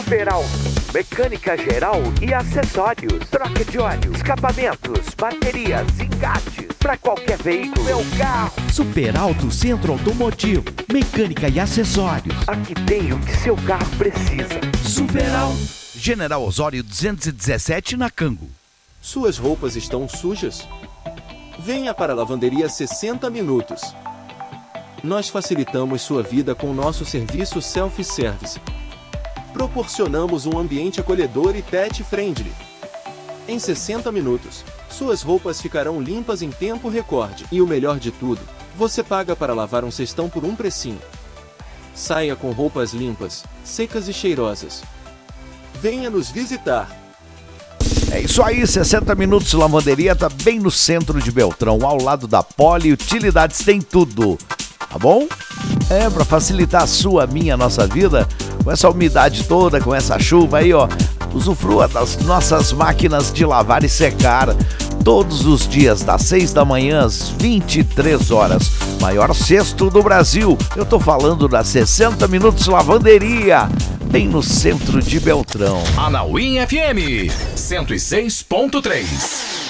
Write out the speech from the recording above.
Super Alto, mecânica geral e acessórios, troca de óleo, escapamentos, baterias, engates, para qualquer veículo, meu carro. Super Alto Centro Automotivo, mecânica e acessórios. Aqui tem o que seu carro precisa. Super Alto. General Osório 217 na Cango. Suas roupas estão sujas? Venha para a Lavanderia 60 Minutos. Nós facilitamos sua vida com nosso serviço self-service. Proporcionamos um ambiente acolhedor e pet-friendly. Em 60 minutos, suas roupas ficarão limpas em tempo recorde. E o melhor de tudo, você paga para lavar um cestão por um precinho. Saia com roupas limpas, secas e cheirosas. Venha nos visitar. É isso aí, 60 Minutos Lavanderia tá bem no centro de Beltrão, ao lado da Poli. Utilidades tem tudo, tá bom? Pra facilitar a sua, minha, nossa vida, com essa umidade toda, com essa chuva aí, ó, usufrua das nossas máquinas de lavar e secar todos os dias, das 6 da manhã às 23 horas. Maior cesto do Brasil. Eu tô falando da 60 Minutos Lavanderia, bem no centro de Beltrão. Anauim FM 106.3.